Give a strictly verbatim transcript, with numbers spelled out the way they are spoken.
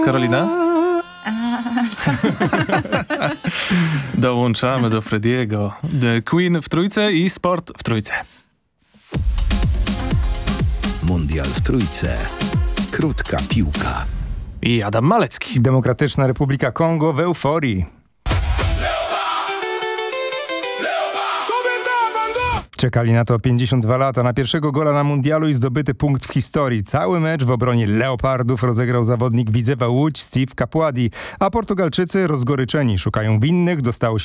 Karolina? Dołączamy do Frediego. The Queen w trójce i sport w trójce. Mundial w trójce. Krótka piłka. I Adam Malecki. Demokratyczna Republika Kongo w euforii. Czekali na to pięćdziesiąt dwa lata. Na pierwszego gola na mundialu i zdobyty punkt w historii. Cały mecz w obronie Leopardów rozegrał zawodnik Widzewa Łódź Steve Kapładi, a Portugalczycy rozgoryczeni szukają winnych. Dostało się